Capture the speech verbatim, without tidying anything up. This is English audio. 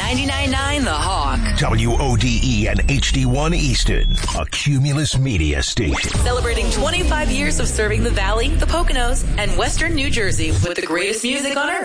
ninety-nine point nine The Hawk. W O D E and H D one Easton, a Cumulus media station. Celebrating twenty-five years of serving the Valley, the Poconos, and Western New Jersey with the greatest music on earth.